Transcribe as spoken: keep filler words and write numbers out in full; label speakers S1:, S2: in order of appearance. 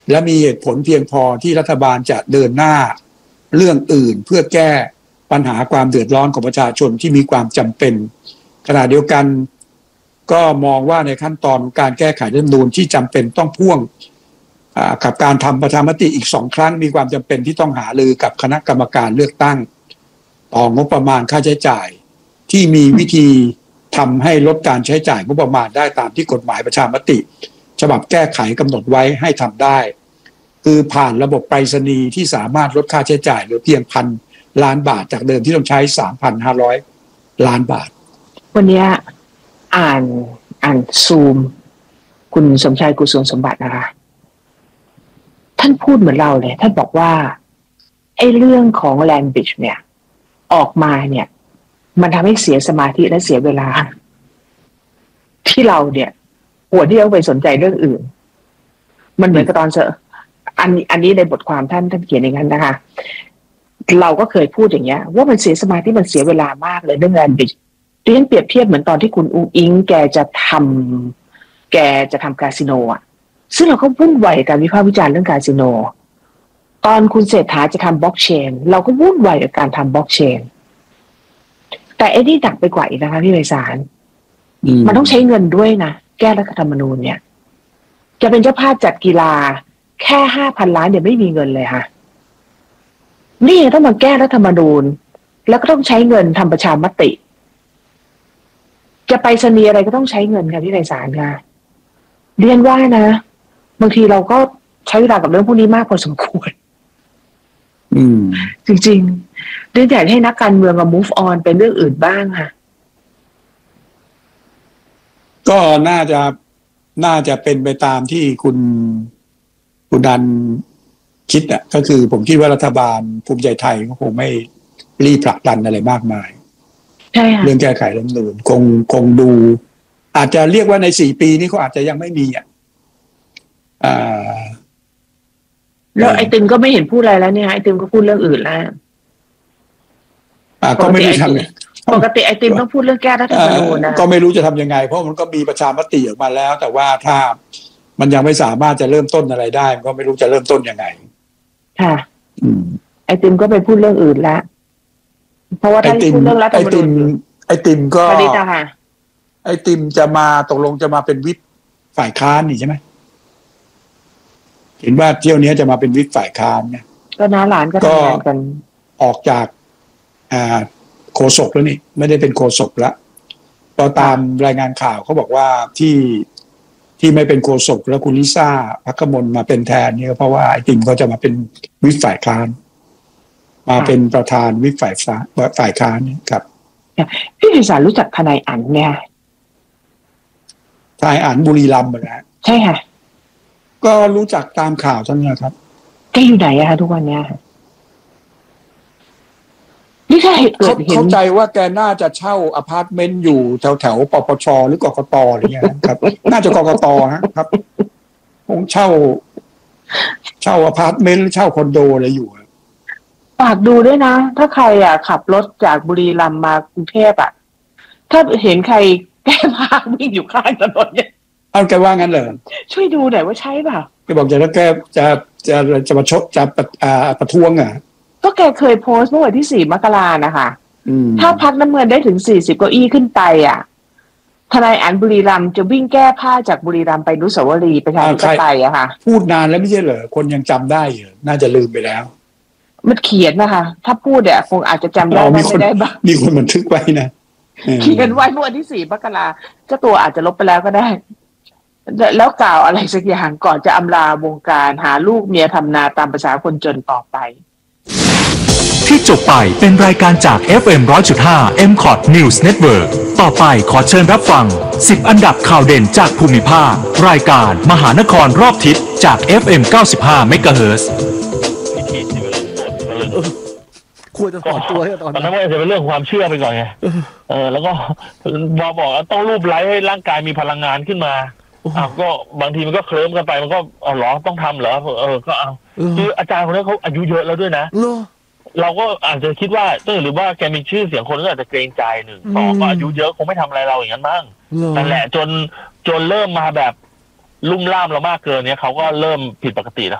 S1: และมีเหตุผลเพียงพอที่รัฐบาลจะเดินหน้าเรื่องอื่นเพื่อแก้ปัญหาความเดือดร้อนของประชาชนที่มีความจำเป็นขณะเดียวกันก็มองว่าในขั้นตอนการแก้ไขรัฐธรรมนูญที่จำเป็นต้องพ่วงกับการทำประชามติอีกสองครั้งมีความจำเป็นที่ต้องหารือกับคณะกรรมการเลือกตั้งต่องบประมาณค่าใช้จ่ายที่มีวิธีทำให้ลดการใช้จ่ายงบประมาณได้ตามที่กฎหมายประชามติฉบับแก้ไขกำหนดไว้ให้ทำได้คือผ่านระบบไปรษณีย์ที่สามารถลดค่าใช้จ่ายเหลือเพียงพันล้านบาทจากเดิมที่ต้องใช้ สามพันห้าร้อย ล้านบาท
S2: วันนี้อ่านอ่านซูมคุณสมชายกุศลสมบัตินะคะท่านพูดเหมือนเราเลยท่านบอกว่าไอ้เรื่องของ Land Bridge เนี่ยออกมาเนี่ยมันทำให้เสียสมาธิและเสียเวลาที่เราเนี่ยหัวที่เราไปสนใจเรื่องอื่นมันเหมือนกับตอนเจออันอันนี้ในบทความท่านท่านเขียนอย่างนั้นนะคะเราก็เคยพูดอย่างเงี้ยว่ามันเสียสมาธิมันเสียเวลามากเลยเรื่อง Land Bridge ดิฉันเปรียบเทียบเหมือนตอนที่คุณอุ้งอิงแกจะทำแกจะทำคาสิโนอ่ะซึ่งเราก็วุ่นวายกับการวิพากษ์วิจารณ์เรื่องคาสิโนตอนคุณเศรษฐาจะทำบล็อกเชนเราก็วุ่นวายกับการทำบล็อกเชนแต่ไอ้นี่หนักไปกว่าอีกนะคะพี่ไพศาลมันต้องใช้เงินด้วยนะแก้รัฐธรรมนูญเนี่ยจะเป็นเจ้าภาพจัดกีฬาแค่ห้าพันล้านเดี๋ยวไม่มีเงินเลยค่ะนี่ต้องมาแก้รัฐธรรมนูญแล้วก็ต้องใช้เงินทำประชามติจะไปเสนีอะไรก็ต้องใช้เงินค่ะพี่ไพศาลค่ะเรียนว่านะบางทีเราก็ใช้เวลากับเรื่องพวกนี้มากพอสมควร
S1: อืม
S2: จริงๆเรื่องอยากให้นักการเมืองมา move on เป็นเรื่องอื่นบ้างค่ะ
S1: ก็น่าจะน่าจะเป็นไปตามที่คุณคุณดันคิดอ่ะก็คือผมคิดว่ารัฐบาลภูมิใจไทยก็คงไม่รีบผลักดันอะไรมากมาย
S2: ใช่ค่ะ
S1: เรื่องแก้ไขรัฐธรรมนูญคงคงดูอาจจะเรียกว่าในสี่ปีนี้เขาอาจจะยังไม่มีอ่ะอ่า
S2: แล้วไอติมก็ไม่เห็นพูดอะไรแล้วเนี่ยไอติมก็พูดเรื่องอื่นแล้ว
S1: อ่าก็ไม่รู้ทำ
S2: ปกติไอติมต้องพูดเรื่องแก้รัฐธรรมนูญนะ
S1: ก็ไม่รู้จะทำยังไงเพราะมันก็มีประชามติออกมาแล้วแต่ว่าถ้ามันยังไม่สามารถจะเริ่มต้นอะไรได้มันก็ไม่รู้จะเริ่มต้นยังไง
S2: ค่ะอืมไอติมก็ไปพูดเรื่องอื่นแล้วเพราะว่าถ้าพูดเรื่องรัฐธรรมนูญ
S1: ไอติมก็
S2: ผลิตอะค่ะ
S1: ไอติมจะมาตกลงจะมาเป็นวิปฝ่ายค้านนี่ใช่ไหมเห็นว่าเที่ยวนี้จะมาเป็นวิปฝ่ายค้านเนี่ย
S2: ก็น้าหลานก็ทำงานกัน
S1: ออกจากอ่าโฆษกแล้วนี่ไม่ได้เป็นโฆษกแล้วตอนตามรายงานข่าวเขาบอกว่าที่ที่ไม่เป็นโฆษกแล้วคุณลิซ่าภักมลมาเป็นแทนเนี่ยเพราะว่าไอติมเขาจะมาเป็นวิปฝ่ายค้านมาเป็นประธานวิปฝ่ายฟ้าฝ่ายค้านครับ
S2: พี่พิสารรู้จักทนายอั๋นไหมคะ
S1: ทนายอั๋นบุรีรัมย์นะ
S2: ใช่ค่ะ
S1: ก็รู้จักตามข่าวเท่านั้นครับ
S2: แกอยู่ไหนอะคะทุกวันเนี้ยนี่แค่เกิดเห็น
S1: เข้าใจว่าแกน่าจะเช่าอพาร์ตเมนต์อยู่แถวแถวปปชหรือกกตอะไรเงี้ยครับน่าจะกกตฮะครับคงเช่าเช่าอพาร์ตเมนต์หรือเช่าคอนโดอะไรอยู่
S2: ฝากดูด้วยนะถ้าใครอ่ะขับรถจากบุรีรัมย์มากรุงเทพอ่ะถ้าเห็นใครแก้ผ้าวิ่งอยู่ข้างถนนเนี่ย
S1: เอาแกว่างั้นเลย
S2: ช่วยดูหน่อยว่าใช่เปล่า
S1: แกบอกจะแล้วแกจะจะจะมาชกจะอ่าประท้วงอ่ะ
S2: ก็แกเคยโพสต์เมื่อวันที่สี่มกรานะคะถ้าพรรคน้ำเงินได้ถึงสี่สิบเก้าอี้ขึ้นไปอ่ะทนายอั๋นบุรีรัมย์จะวิ่งแก้ผ้าจากบุรีรัมย์ไปอนุสาวรีย์ประชาธิปไตยอะค่ะ
S1: พูดนานแล้วไม่ใช่เหรอคนยังจำได้อยู่น่าจะลืมไปแล้ว
S2: มันเขียนนะคะถ้าพูดเนี่ยคงอาจจะจำได้ไม่ได้บ้าง
S1: มีคนบันทึกไว้นะ
S2: เขียนไว้เมื่อวันที่สี่มกราเจ้าตัวอาจจะลบไปแล้วก็ได้แล้วกล่าวอะไรสักอย่างก่อนจะอำลาวงการหาลูกเมียทำนาตามภาษาคนจนต่อไป
S3: ที่จบไปเป็นรายการจาก เอฟ เอ็ม หนึ่งร้อยจุดห้า เอ็ม คอท News Network ต่อไปขอเชิญรับฟังสิบอันดับข่าวเด่นจากภูมิภาครายการมหานครรอบทิศจาก เอฟ เอ็ม เก้าสิบห้า เมกะเฮิรตซ์
S4: ควรจะถอนตัวให้ตอน
S5: นั้นมันจะเป็นเรื่องความเชื่อไปก่อนไงเออแล้วก็มาบอกต้องรูปไล้ให้ร่างกายมีพลังงานขึ้นมาอ้าวก็บางทีมันก็เคลิ้มกันไปมันก็เอาหรอต้องทำเหรอเออก็เอาคืออาจารย์คนนั้นเขาอายุเยอะแล้วด้วยนะเราก็อาจจะคิดว่าต้หรือว่าแกมีชื่อเสียงคนก็อาจจะเกรงใจหนึ่งสองก็อายุเยอะคงไม่ทำอะไรเราอย่างนั้นบ้างนั่นแหละจนจนเริ่มมาแบบลุ่มล่ามเรามากเกินเนี้ยเขาก็เริ่มผิดปกติแล้ว